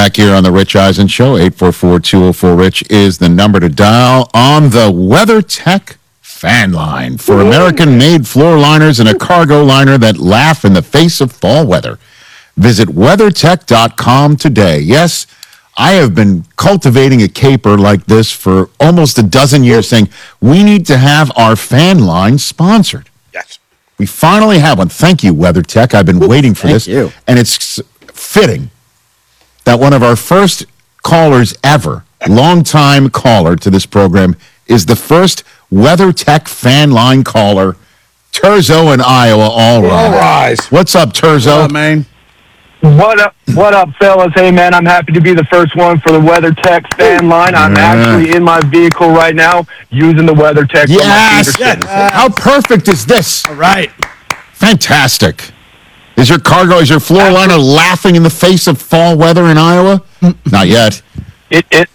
back here on the Rich Eisen Show. 844-204-RICH is the number to dial on the WeatherTech fan line for American-made floor liners and a cargo liner that laugh in the face of fall weather. Visit WeatherTech.com today. Yes, I have been cultivating a caper like this for almost a dozen years, saying we need to have our fan line sponsored. Yes. We finally have one. Thank you, WeatherTech. I've been waiting for this. You. And it's fitting that one of our first callers ever, longtime caller to this program, is the first WeatherTech fan line caller, Terzo in Iowa. All rise. What's up, Terzo? What up, man? What up, fellas? Hey, man, I'm happy to be the first one for the WeatherTech fan line. I'm actually in my vehicle right now using the WeatherTech. Yes. How perfect is this? All right. Fantastic. Is your floor liner laughing in the face of fall weather in Iowa? Not yet. It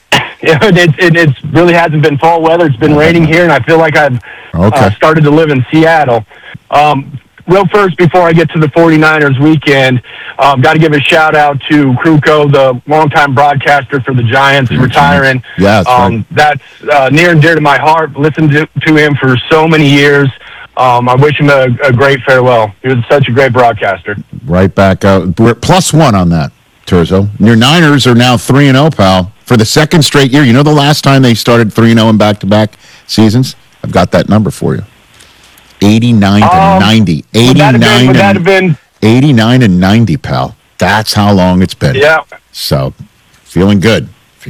really hasn't been fall weather. It's been raining here, and I feel like I've started to live in Seattle. Real first, before I get to the 49ers weekend, got to give a shout-out to Kruko, the longtime broadcaster for the Giants, retiring. Yeah, that's That's near and dear to my heart. Listened to him for so many years. I wish him a great farewell. He was such a great broadcaster. Right back out. We're +1 on that, Terzo. Your Niners are now 3-0, pal, for the second straight year. You know the last time they started 3-0 in back-to-back seasons? I've got that number for you. 89 to 90. 89 would that have been 89 and 90, pal. That's how long it's been. Yeah. So, feeling good.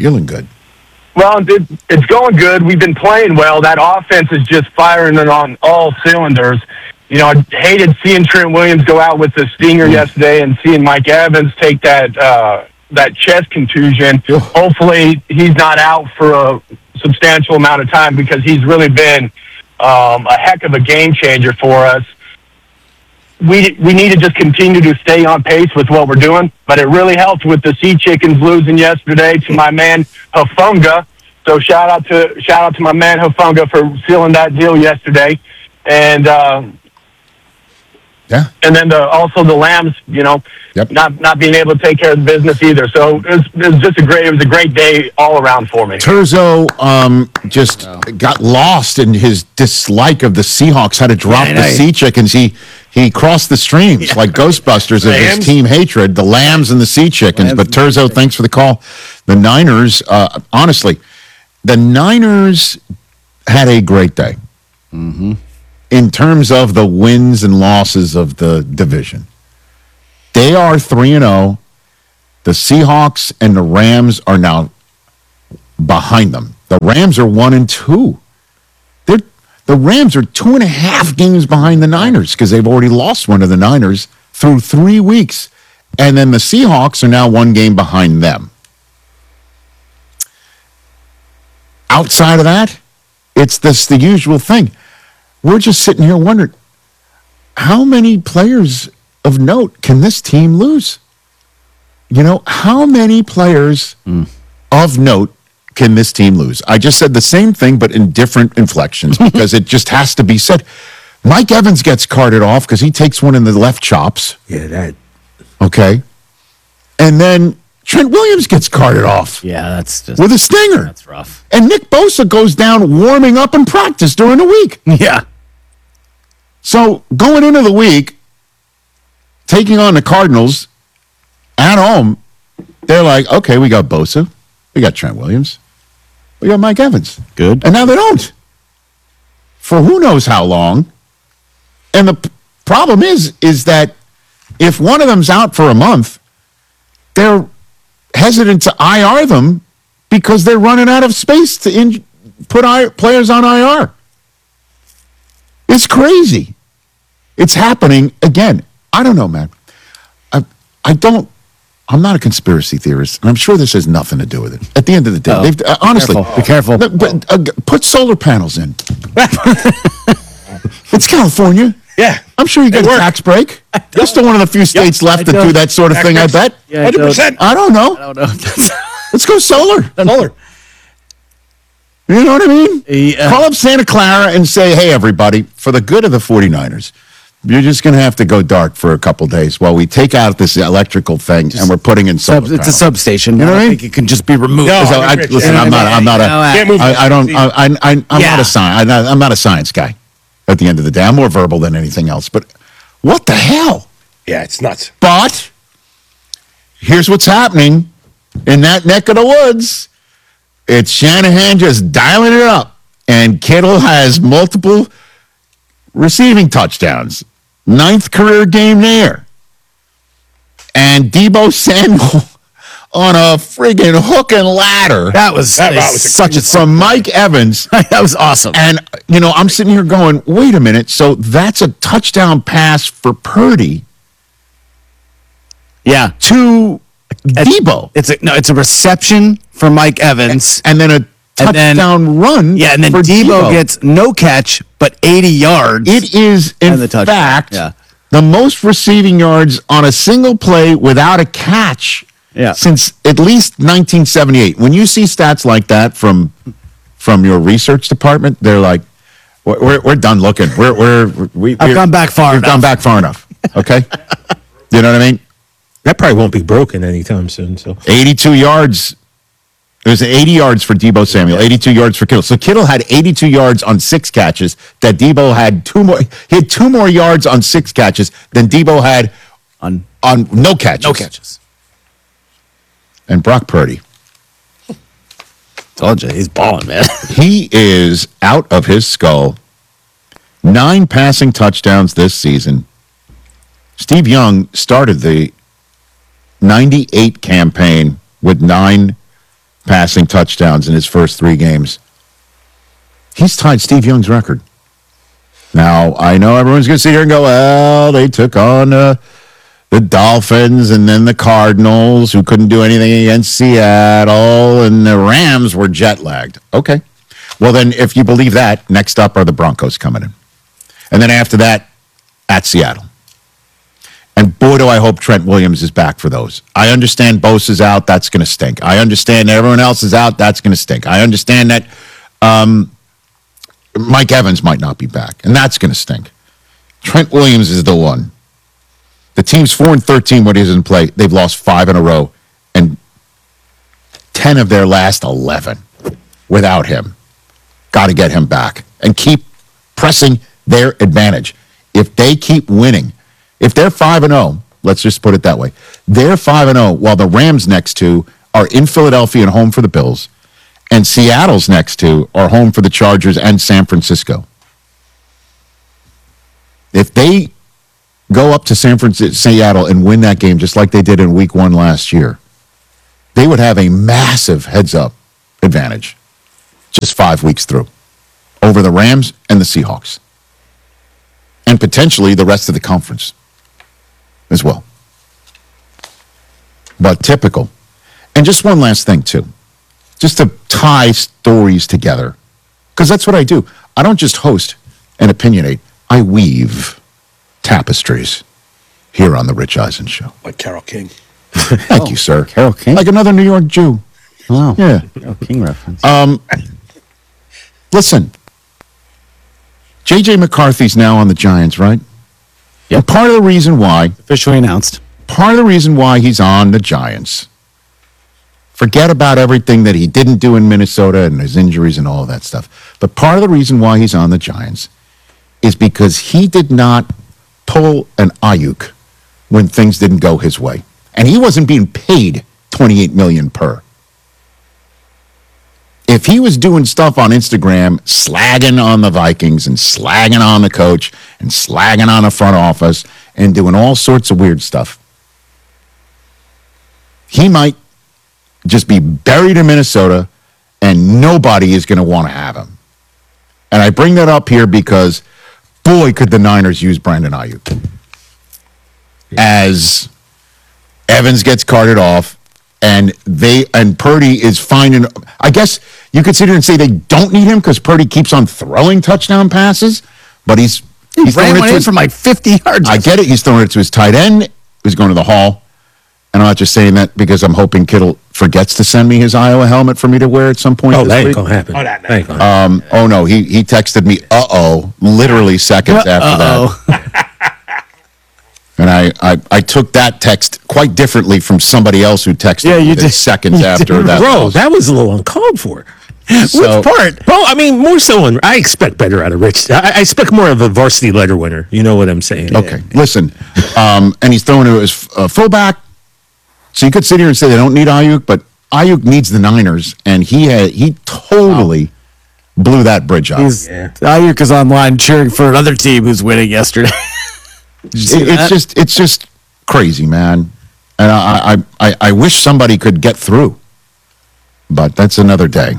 Well, it's going good. We've been playing well. That offense is just firing it on all cylinders. You know, I hated seeing Trent Williams go out with the stinger yesterday and seeing Mike Evans take that chest contusion. Hopefully he's not out for a substantial amount of time because he's really been a heck of a game changer for us. We need to just continue to stay on pace with what we're doing, but it really helped with the Sea Chickens losing yesterday to my man Hufanga. So shout out to my man Hufanga for sealing that deal yesterday, and and then also the Lambs, you know, not being able to take care of the business either. So it was a great day all around for me. Terzo just got lost in his dislike of the Seahawks. Had to drop the Sea Chickens. He crossed the streams like Ghostbusters of his team hatred, the Lambs and the Sea Chickens. But Terzo, thanks for the call. The Niners, honestly, the Niners had a great day in terms of the wins and losses of the division. They are 3-0. The Seahawks and the Rams are now behind them. The Rams are 1-2. The Rams are 2.5 games behind the Niners because they've already lost one of the Niners through 3 weeks. And then the Seahawks are now 1 game behind them. Outside of that, it's the usual thing. We're just sitting here wondering, how many players of note can this team lose? You know, how many players of note can this team lose? I just said the same thing, but in different inflections, because it just has to be said. Mike Evans gets carted off because he takes one in the left chops. Yeah, that. Okay. And then Trent Williams gets carted off. Yeah, that's just with a stinger. That's rough. And Nick Bosa goes down warming up in practice during the week. Yeah. So going into the week, taking on the Cardinals at home, they're like, okay, we got Bosa, we got Trent Williams, we got Mike Evans. Good. And now they don't. For who knows how long. And the problem is that if one of them's out for a month, they're hesitant to IR them because they're running out of space to put players on IR. It's crazy. It's happening again. I don't know, man. I'm not a conspiracy theorist, and I'm sure this has nothing to do with it. At the end of the day, honestly, be careful. Put solar panels in. It's California. Yeah. I'm sure you get a tax break. You're still one of the few states left that do that sort of thing, I bet. Yeah, 100%. I don't know. Let's go solar. Solar. You know what I mean? Yeah. Call up Santa Clara and say, hey, everybody, for the good of the 49ers, You're just going to have to go dark for a couple days while we take out this electrical thing and we're putting in solar It's a panels. substation. You know what I I mean? think it can just be removed. No, So listen, I'm not a science guy. At the end of the day, I'm more verbal than anything else. But what the hell? Yeah, it's nuts. But here's what's happening in that neck of the woods. It's Shanahan just dialing it up, and Kittle has multiple receiving touchdowns. 9th career game there. And Deebo Samuel on a friggin' hook and ladder. That was such a from Mike Evans. That was awesome. And, I'm sitting here going, wait a minute. So that's a touchdown pass for Purdy Yeah. to Deebo. It's a reception for Mike Evans. And then a touchdown run. Yeah, and then for Deebo gets no catch, but 80 yards. It is, in And the touchdown. fact, Yeah. the most receiving yards on a single play without a catch since at least 1978. When you see stats like that from your research department, they're like, we're done looking. I've gone back far We've enough. gone back far enough. Okay? You know what I mean? That probably won't be broken anytime soon. So 82 yards. It was 80 yards for Deebo Samuel, 82 yards for Kittle. So Kittle had 82 yards on 6 catches. That Deebo had 2 more. He had 2 more yards on 6 catches than Deebo had on no catches. no catches. And Brock Purdy, Told you, he's balling, man. he is out of his skull. 9 passing touchdowns this season. Steve Young started the 98 campaign with 9 passing touchdowns in his first 3 games. He's tied Steve Young's record. Now, I know everyone's going to sit here and go, well, they took on the Dolphins and then the Cardinals, who couldn't do anything against Seattle, and the Rams were jet-lagged. Okay. Well, then, if you believe that, next up are the Broncos coming in. And then after that, at Seattle. And boy, do I hope Trent Williams is back for those. I understand Bosa's out. That's going to stink. I understand everyone else is out. That's going to stink. I understand that Mike Evans might not be back, and that's going to stink. Trent Williams is the one. The team's 4-13 when he doesn't play. They've lost 5 in a row, and 10 of their last 11 without him. Got to get him back and keep pressing their advantage. If they keep winning, if they're 5-0, let's just put it that way. They're 5-0 while the Rams next 2 are in Philadelphia and home for the Bills, and Seattle's next 2 are home for the Chargers and San Francisco. If they go up to Seattle and win that game just like they did in week 1 last year, they would have a massive heads-up advantage just 5 weeks through over the Rams and the Seahawks, and potentially the rest of the conference as well. But typical. And just one last thing, too, just to tie stories together, because that's what I do. I don't just host and opinionate. I weave tapestries here on The Rich Eisen Show. like Carole King. Thank you, sir. Carole King? Like another New York Jew. Wow. Yeah. Carole King reference. Listen, J.J. McCarthy's now on the Giants, right? Yep. And part of the reason why Officially announced. he's on the Giants, forget about everything that he didn't do in Minnesota and his injuries and all of that stuff. But part of the reason why he's on the Giants is because he did not pull an Ayuk when things didn't go his way. And he wasn't being paid $28 million per. If he was doing stuff on Instagram, slagging on the Vikings and slagging on the coach and slagging on the front office and doing all sorts of weird stuff, he might just be buried in Minnesota and nobody is going to want to have him. And I bring that up here because, boy, could the Niners use Brandon Ayuk. As Evans gets carted off, and Purdy is finding. I guess you could sit here and say they don't need him because Purdy keeps on throwing touchdown passes, but he's Ran throwing it one to in his, from like 50 yards. I get it. He's throwing it to his tight end, who's going to the Hall. And I'm not just saying that because I'm hoping Kittle forgets to send me his Iowa helmet for me to wear at some point. Oh, this that ain't week. gonna happen. Oh, that ain't gonna happen. Oh no, he texted me, literally seconds after that. And I took that text quite differently from somebody else who texted me seconds after that. Bro, that was a little uncalled for. So, Which part? Well, I mean, more so. I expect better out of Rich. I expect more of a varsity letter winner. You know what I'm saying? Okay, listen. And he's throwing to his fullback. So you could sit here and say they don't need Ayuk, but Ayuk needs the Niners, and he totally blew that bridge up. Ayuk is online cheering for another team who's winning yesterday. It's just crazy, man. And I wish somebody could get through, but that's another day.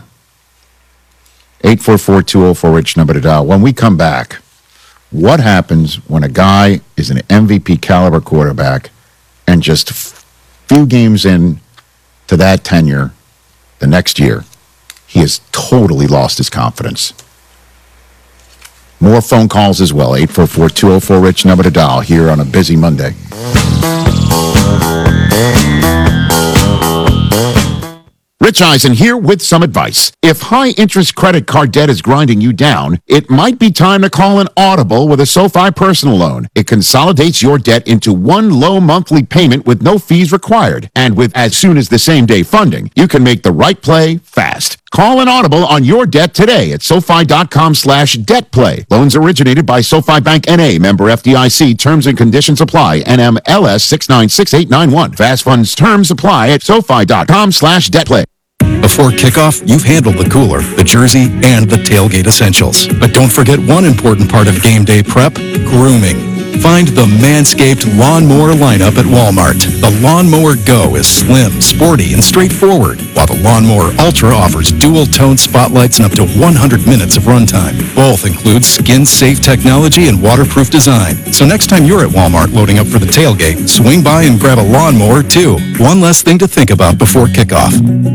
844-204-RICH number to dial. When we come back, what happens when a guy is an MVP caliber quarterback and just few games in to that tenure the next year, he has totally lost his confidence? More phone calls as well. 844-204-RICH number to dial here on a busy Monday. Rich Eisen here with some advice. If high-interest credit card debt is grinding you down, it might be time to call an audible with a SoFi personal loan. It consolidates your debt into one low monthly payment with no fees required. And with as soon as the same-day funding, you can make the right play fast. Call an audible on your debt today at SoFi.com/debtplay. Loans originated by SoFi Bank N.A., member FDIC. Terms and conditions apply. NMLS 696891. Fast funds terms apply at SoFi.com/debtplay. Before kickoff, you've handled the cooler, the jersey, and the tailgate essentials. But don't forget one important part of game day prep, grooming. Find the Manscaped Lawnmower lineup at Walmart. The Lawnmower Go is slim, sporty, and straightforward, while the Lawnmower Ultra offers dual-tone spotlights and up to 100 minutes of runtime. Both include skin-safe technology and waterproof design. So next time you're at Walmart loading up for the tailgate, swing by and grab a lawnmower, too. One less thing to think about before kickoff.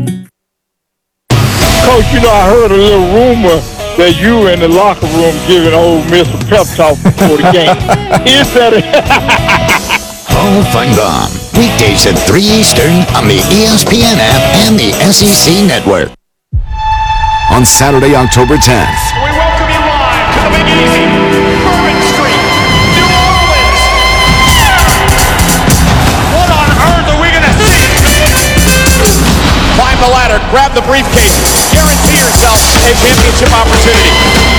Coach, you know, I heard a little rumor that you were in the locker room giving Ole Miss a pep talk before the game. Is that it? Hall Fun Bomb. Weekdays at 3 Eastern on the ESPN app and the SEC Network. On Saturday, October 10th. We welcome you live to the Big Easy, Bourbon Street, New Orleans. What on earth are we going to see? Climb the ladder, grab the briefcase, guarantee yourself a championship opportunity.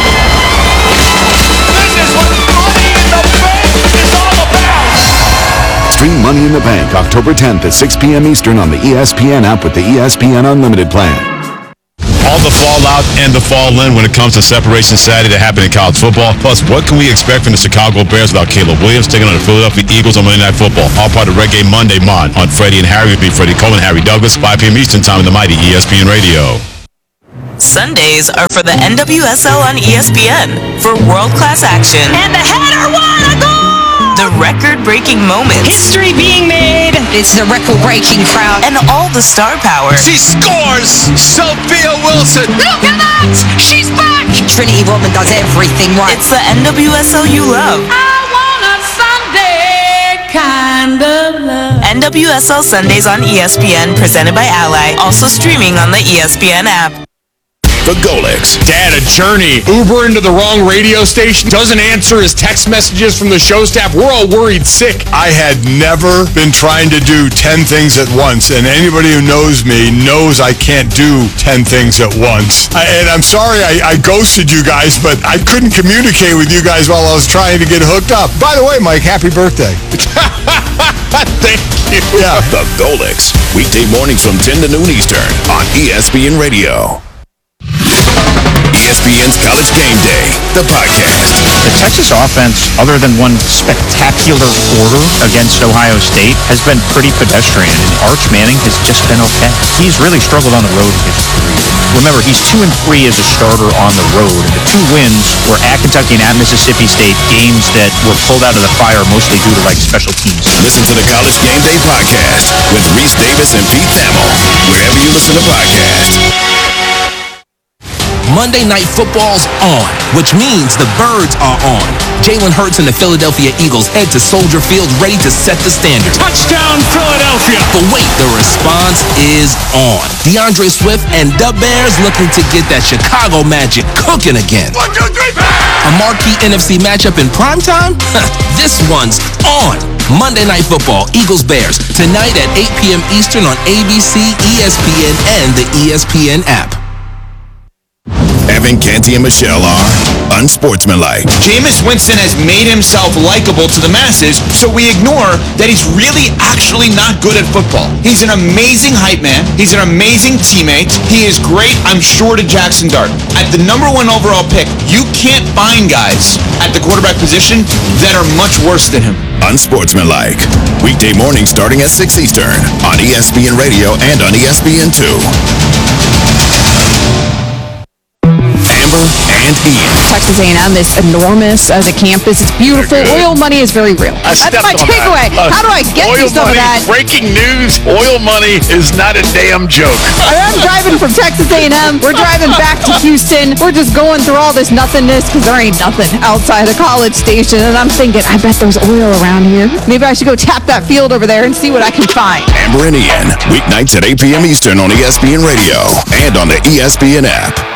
This is what Money in the Bank is all about. Stream Money in the Bank October 10th at 6 p.m. Eastern on the ESPN app with the ESPN Unlimited plan. All the fallout and the fall-in when it comes to Separation Saturday that happened in college football. Plus, what can we expect from the Chicago Bears without Caleb Williams taking on the Philadelphia Eagles on Monday Night Football? All part of Reggae Monday Mod on Freddie and Harry with me, Freddie Coleman, Harry Douglas, 5 p.m. Eastern Time in the mighty ESPN Radio. Sundays are for the NWSL on ESPN for world-class action. And the header won a goal! The record-breaking moments. History being made. It's the record-breaking crowd. And all the star power. She scores! Sophia Wilson! Look at that! She's back! Trinity Rodman does everything right. It's the NWSL you love. I want a Sunday kind of love. NWSL Sundays on ESPN, presented by Ally. Also streaming on the ESPN app. The Golix. Dad, a journey. Uber into the wrong radio station. Doesn't answer his text messages from the show staff. We're all worried sick. I had never been trying to do 10 things at once, and anybody who knows me knows I can't do 10 things at once. And I'm sorry I ghosted you guys, but I couldn't communicate with you guys while I was trying to get hooked up. By the way, Mike, happy birthday. Thank you. Yeah. The Golix. Weekday mornings from 10 to noon Eastern on ESPN Radio. ESPN's College Game Day, the podcast. The Texas offense, other than one spectacular quarter against Ohio State, has been pretty pedestrian, and Arch Manning has just been okay. He's really struggled on the road in his career. Remember, he's 2-3 as a starter on the road, and the two wins were at Kentucky and at Mississippi State, games that were pulled out of the fire mostly due to special teams. Listen to the College Game Day podcast with Reese Davis and Pete Thamel, wherever you listen to podcasts. Monday Night Football's on, which means the Birds are on. Jalen Hurts and the Philadelphia Eagles head to Soldier Field ready to set the standard. Touchdown, Philadelphia! But wait, the response is on. DeAndre Swift and the Bears looking to get that Chicago magic cooking again. 1, 2, 3, A marquee NFC matchup in primetime? This one's on. Monday Night Football, Eagles-Bears, tonight at 8 p.m. Eastern on ABC, ESPN, and the ESPN app. Evan, Canty, and Michelle are unsportsmanlike. Jameis Winston has made himself likable to the masses, so we ignore that he's really actually not good at football. He's an amazing hype man. He's an amazing teammate. He is great, I'm sure, to Jackson Dart. At the number 1 overall pick, you can't find guys at the quarterback position that are much worse than him. Unsportsmanlike. Weekday morning starting at 6 Eastern on ESPN Radio and on ESPN2. Amber and Ian. Texas A&M is enormous as a campus. It's beautiful. Oil money is very real. That's my takeaway. How do I get you some of that? Breaking news, oil money is not a damn joke. I'm driving from Texas A&M. We're driving back to Houston. We're just going through all this nothingness because there ain't nothing outside of College Station. And I'm thinking, I bet there's oil around here. Maybe I should go tap that field over there and see what I can find. Amber and Ian, weeknights at 8 p.m. Eastern on ESPN Radio and on the ESPN app.